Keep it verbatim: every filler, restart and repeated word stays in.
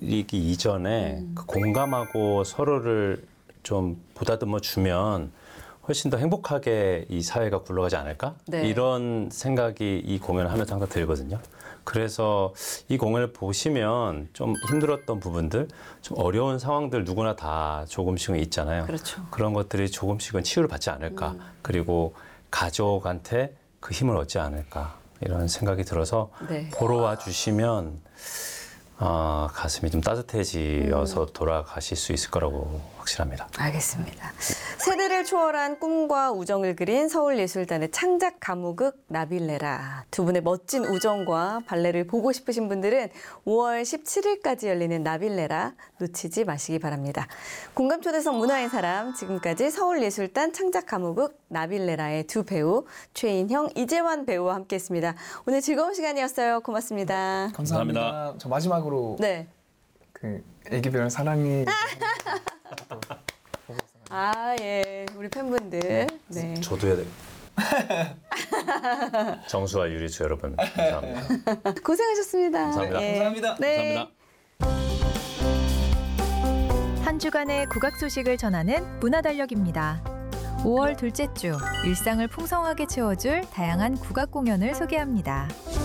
버리기 이전에 음. 그 공감하고 서로를 좀 보다듬어 주면 훨씬 더 행복하게 이 사회가 굴러가지 않을까? 네. 이런 생각이 이 공연을 하면서 항상 들거든요. 그래서 이 공연을 보시면 좀 힘들었던 부분들, 좀 어려운 상황들 누구나 다 조금씩은 있잖아요. 그렇죠. 그런 것들이 조금씩은 치유를 받지 않을까. 음. 그리고 가족한테 그 힘을 얻지 않을까. 이런 생각이 들어서 네. 보러 와 주시면 아, 가슴이 좀 따뜻해지어서 음. 돌아가실 수 있을 거라고 확실합니다. 알겠습니다. 세대를 초월한 꿈과 우정을 그린 서울예술단의 창작 가무극 나빌레라. 두 분의 멋진 우정과 발레를 보고 싶으신 분들은 오월 십칠일까지 열리는 나빌레라 놓치지 마시기 바랍니다. 공감 초대석 문화의 사람, 지금까지 서울예술단 창작 가무극 나빌레라의 두 배우 최인형, 이재환 배우와 함께했습니다. 오늘 즐거운 시간이었어요. 고맙습니다. 감사합니다. 감사합니다. 저 마지막으로 네. 그 애기별 사랑해. 아, 예. 우리 팬분들. 네. 저도 해야 돼요. 정수와 유리수 여러분 감사합니다. 고생하셨습니다. 감사합니다. 예. 감사합니다. 네. 감사합니다. 한 주간의 국악 소식을 전하는 문화달력입니다. 오월 둘째 주, 일상을 풍성하게 채워줄 다양한 국악 공연을 소개합니다.